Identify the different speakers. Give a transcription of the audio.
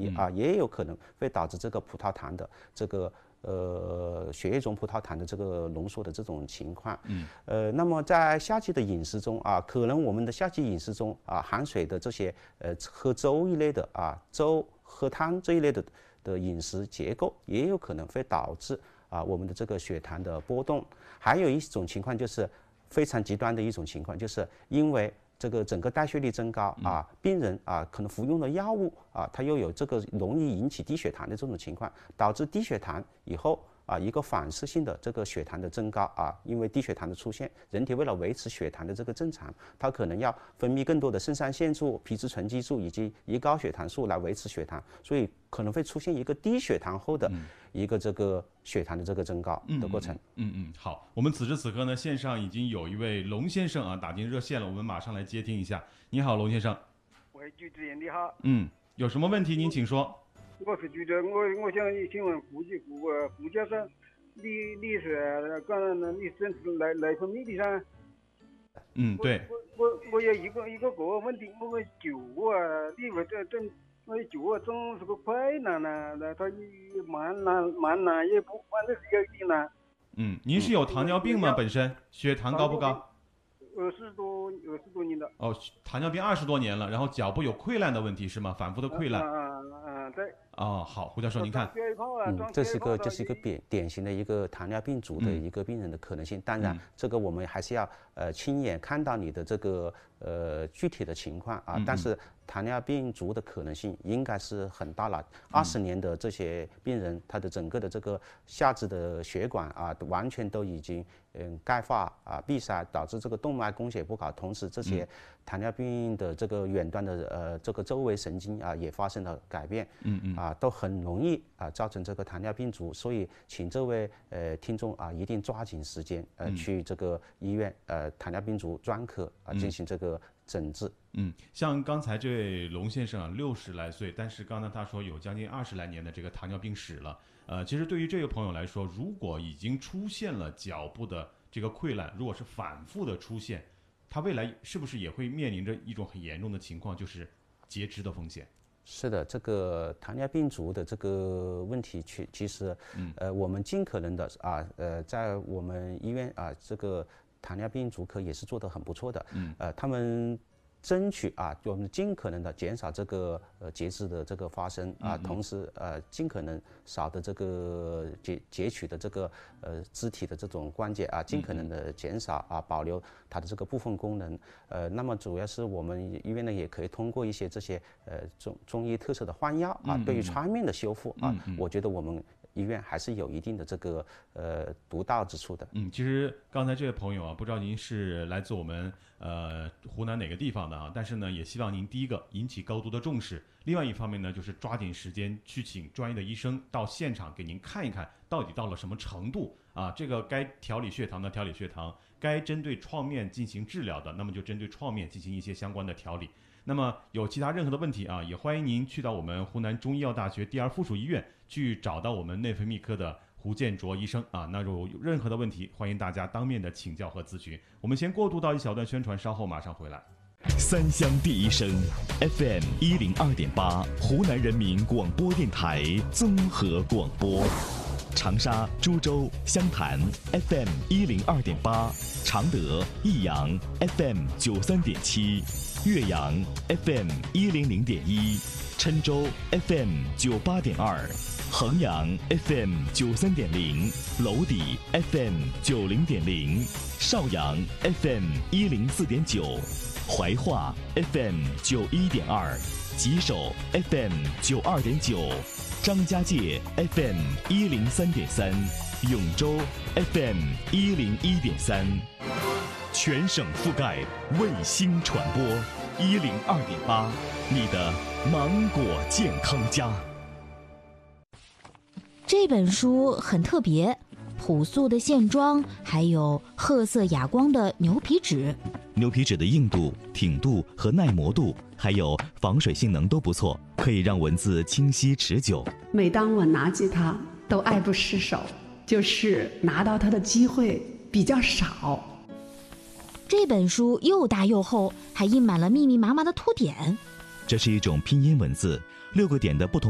Speaker 1: 也有可能会导致这个葡萄糖的这个血液中葡萄糖的这个浓缩的这种情况。那么在夏季的饮食中可能我们的夏季饮食中含水的这些喝粥一类的粥喝汤这一类的饮食结构，也有可能会导致我们的这个血糖的波动。还有一种情况就是非常极端的一种情况，就是因为这个整个代谢率增高病人可能服用的药物它又有这个容易引起低血糖的这种情况，导致低血糖以后一个反射性的这个血糖的增高因为低血糖的出现，人体为了维持血糖的这个正常，它可能要分泌更多的肾上腺素、皮质醇激素以及胰高血糖素来维持血糖，所以可能会出现一个低血糖后的一个这个血糖的这个增高的过程。
Speaker 2: 好，我们此时此刻呢，线上已经有一位龙先生打进热线了，我们马上来接听一下。你好，龙先生。
Speaker 3: 喂，主持人你好。
Speaker 2: 有什么问题您请说。
Speaker 3: 我是觉得我想请问胡教授，你是讲你身体内分泌的噻？
Speaker 2: 对。
Speaker 3: 我有一个问题，我脚你为这我脚总是个困难呢，它慢难也不，反正是有点难。
Speaker 2: 您是有糖尿病吗？本身血糖高不高
Speaker 3: ？20多年了。
Speaker 2: 糖尿病20多年了，然后脚部有溃烂的问题是吗？反复的溃烂。
Speaker 3: 对。
Speaker 2: 好，胡教授，您看，
Speaker 1: 这是一个典型的一个糖尿病足的一个病人的可能性。当然，这个我们还是要亲眼看到你的这个具体的情况但是糖尿病足的可能性应该是很大了。20年的这些病人，他的整个的这个下肢的血管完全都已经钙化闭塞，导致这个动脉供血不好，同时这些糖尿病的这个远端的这个周围神经也发生了改变，都很容易造成这个糖尿病足。所以请这位听众一定抓紧时间去这个医院糖尿病足专科进行这个诊治。
Speaker 2: 像刚才这位龙先生60来岁，但是刚才他说有将近20来年的这个糖尿病史了。其实对于这位朋友来说，如果已经出现了脚部的这个溃烂，如果是反复的出现，他未来是不是也会面临着一种很严重的情况，就是截肢的风险？
Speaker 1: 是的，这个糖尿病足的这个问题其实我们尽可能的在我们医院这个糖尿病足科也是做得很不错的。他们争取我们尽可能的减少这个截肢的这个发生同时尽可能少的这个截取的这个肢体的这种关节尽可能的减少保留它的这个部分功能。那么主要是我们医院呢也可以通过一些这些中医特色的换药对于创面的修复我觉得我们医院还是有一定的这个独到之处的。
Speaker 2: 其实刚才这位朋友不知道您是来自我们湖南哪个地方的但是呢也希望您第一个引起高度的重视，另外一方面呢就是抓紧时间去请专业的医生到现场给您看一看到底到了什么程度这个该调理血糖的调理血糖，该针对创面进行治疗的那么就针对创面进行一些相关的调理。那么有其他任何的问题也欢迎您去到我们湖南中医药大学第2附属医院去找到我们内分泌科的胡建卓医生那如果有任何的问题，欢迎大家当面的请教和咨询。我们先过渡到一小段宣传，稍后马上回来。
Speaker 4: 三湘第一声 FM 102.8，湖南人民广播电台综合广播。长沙、株洲、湘潭 FM 102.8，常德、益阳 FM 93.7，岳阳 FM 100.1，郴州 FM 98.2，衡阳 FM 93.0，娄底 FM 90.0，邵阳 FM 104.9，怀化 FM 91.2，吉首 FM 92.9，张家界 FM 103.3，永州 FM 101.3，全省覆盖，卫星传播102.8，你的芒果健康家。
Speaker 5: 这本书很特别，朴素的线装，还有褐色哑光的牛皮纸。
Speaker 4: 牛皮纸的硬度、挺度和耐磨度，还有防水性能都不错，可以让文字清晰持久。
Speaker 6: 每当我拿起它，都爱不释手，就是拿到它的机会比较少。
Speaker 5: 这本书又大又厚，还印满了密密麻麻的图点。
Speaker 4: 这是一种拼音文字，6个点的不同